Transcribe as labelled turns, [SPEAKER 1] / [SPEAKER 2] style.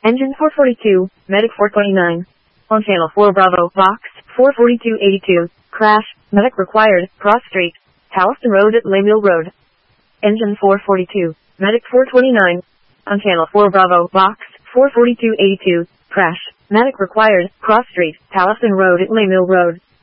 [SPEAKER 1] Engine 442, Medic 429. On channel 4 Bravo, Box 44282. Crash, medic required, cross street, Halston Road at Laymill Road. Engine 442, Medic 429. On channel 4 Bravo, Box 44282. Crash, medic required, cross street, Halston Road at Laymill Road.